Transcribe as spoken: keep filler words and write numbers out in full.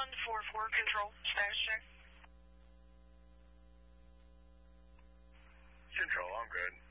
one four four, control, status check. Control, I'm good.